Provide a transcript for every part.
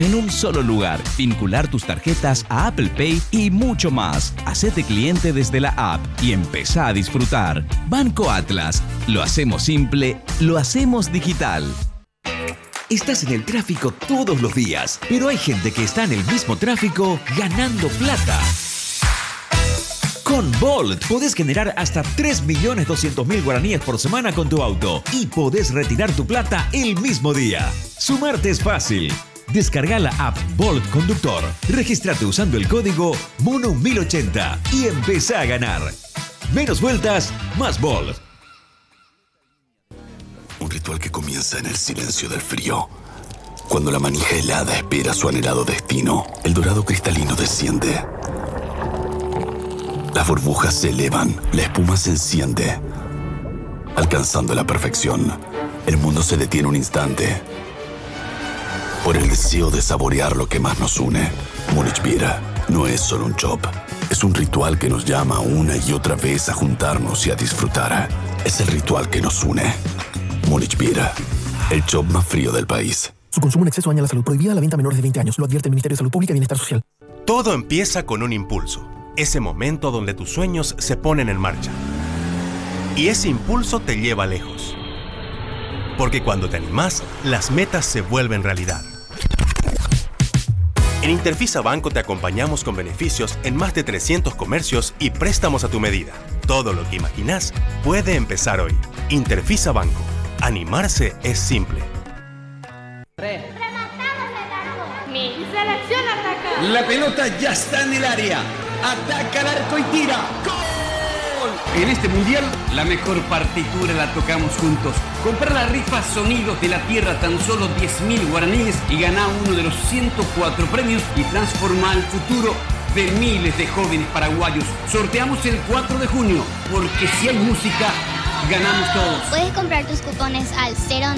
en un solo lugar, vincular tus tarjetas a Apple Pay y mucho más. Hacete cliente desde la app y empezá a disfrutar. Banco Atlas. Lo hacemos simple, lo hacemos digital. Estás en el tráfico todos los días, pero hay gente que está en el mismo tráfico ganando plata. Con Bolt podés generar hasta 3.200.000 guaraníes por semana con tu auto y podés retirar tu plata el mismo día. Sumarte es fácil. Descarga la app Bolt Conductor, regístrate usando el código MONO1080 y empezá a ganar. Menos vueltas, más Bolt. Un ritual que comienza en el silencio del frío. Cuando la manija helada espera su anhelado destino, el dorado cristalino desciende. Las burbujas se elevan, la espuma se enciende. Alcanzando la perfección, el mundo se detiene un instante. Por el deseo de saborear lo que más nos une, Múnich Beer no es solo un chop. Es un ritual que nos llama una y otra vez a juntarnos y a disfrutar. Es el ritual que nos une. Múnich Beer, el chop más frío del país. Su consumo en exceso daña la salud. Prohibida la venta a menores de 20 años. Lo advierte el Ministerio de Salud Pública y Bienestar Social. Todo empieza con un impulso. Ese momento donde tus sueños se ponen en marcha. Y ese impulso te lleva lejos. Porque cuando te animás, las metas se vuelven realidad. En Interfisa Banco te acompañamos con beneficios en más de 300 comercios y préstamos a tu medida. Todo lo que imaginás puede empezar hoy. Interfisa Banco. Animarse es simple. Rematamos el arco. Mi selección ataca. La pelota ya está en el área. Ataca el arco y tira. ¡Gol! En este mundial, la mejor partitura la tocamos juntos. Comprar la rifa Sonidos de la Tierra tan solo 10.000 guaraníes y ganar uno de los 104 premios y transformar el futuro de miles de jóvenes paraguayos. Sorteamos el 4 de junio, porque si hay música, ganamos todos. Puedes comprar tus cupones al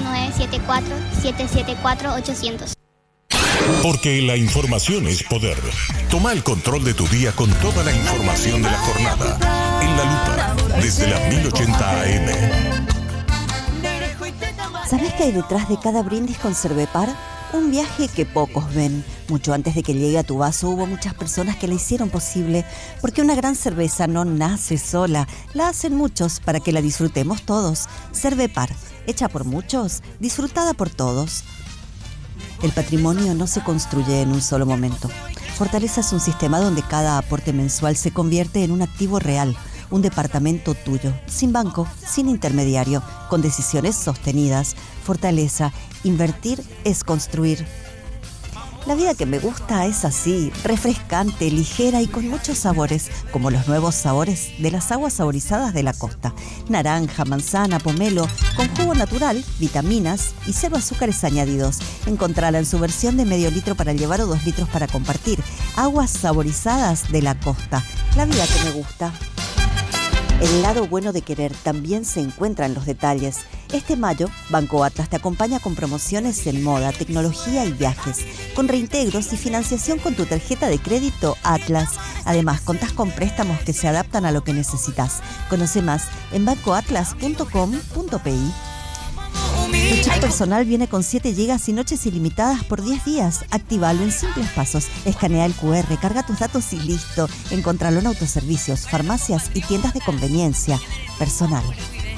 0974-774-800. Porque la información es poder. Toma el control de tu día con toda la información de la jornada. En La Lupa, desde las 1080 AM. ¿Sabés qué hay detrás de cada brindis con Cervepar? Un viaje que pocos ven. Mucho antes de que llegue a tu vaso hubo muchas personas que la hicieron posible, porque una gran cerveza no nace sola, la hacen muchos para que la disfrutemos todos. Cervepar, hecha por muchos, disfrutada por todos. El patrimonio no se construye en un solo momento. Fortaleza es un sistema donde cada aporte mensual se convierte en un activo real, un departamento tuyo, sin banco, sin intermediario, con decisiones sostenidas. Fortaleza, invertir es construir. La vida que me gusta es así, refrescante, ligera y con muchos sabores, como los nuevos sabores de las aguas saborizadas de la costa. Naranja, manzana, pomelo, con jugo natural, vitaminas y cero azúcares añadidos. Encontrala en su versión de medio litro para llevar o 2 litros para compartir. Aguas saborizadas de la costa. La vida que me gusta. El lado bueno de querer también se encuentra en los detalles. Este mayo, Banco Atlas te acompaña con promociones en moda, tecnología y viajes, con reintegros y financiación con tu tarjeta de crédito Atlas. Además, contás con préstamos que se adaptan a lo que necesitas. Conoce más en bancoatlas.com.pi. Tu chip personal viene con 7 GB y noches ilimitadas por 10 días. Actívalo en simples pasos. Escanea el QR, carga tus datos y listo. Encontralo en autoservicios, farmacias y tiendas de conveniencia. Personal.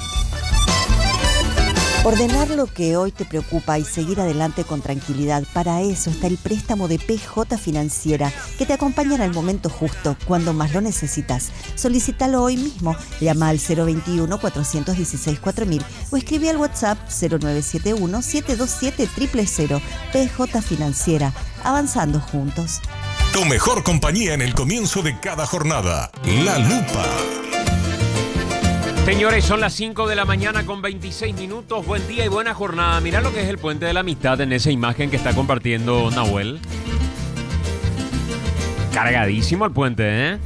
Ordenar lo que hoy te preocupa y seguir adelante con tranquilidad. Para eso está el préstamo de PJ Financiera, que te acompaña en el momento justo, cuando más lo necesitas. Solicítalo hoy mismo. Llama al 021-416-4000 o escribe al WhatsApp 0971-727-000. PJ Financiera. Avanzando juntos. Tu mejor compañía en el comienzo de cada jornada. La Lupa. Señores, son las 5 de la mañana con 26 minutos. Buen día y buena jornada. Mirá lo que es el Puente de la Amistad en esa imagen que está compartiendo Nahuel. Cargadísimo el puente, ¿eh?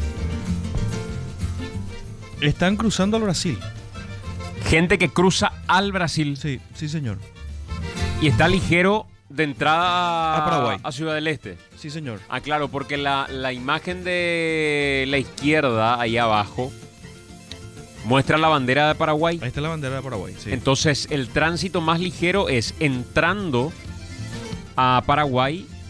Están cruzando al Brasil. Gente que cruza al Brasil. Sí, sí, señor. Y está ligero de entrada a Paraguay, a Ciudad del Este. Sí, señor. Ah, claro, porque la imagen de la izquierda, ahí abajo, muestra la bandera de Paraguay. Ahí está la bandera de Paraguay, sí. Entonces, el tránsito más ligero es entrando a Paraguay